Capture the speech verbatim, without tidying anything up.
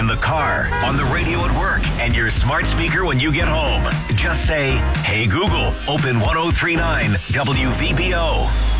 the car, on the radio at work, and your smart speaker when you get home. Just say, "Hey Google, open ten thirty-nine W V B O."